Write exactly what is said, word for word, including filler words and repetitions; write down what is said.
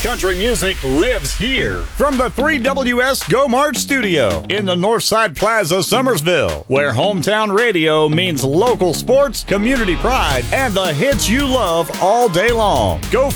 country music lives here. From the three W S Go March studio in the Northside Plaza, Summersville, where hometown radio means local sports, community pride, and the hits you love all day long. Go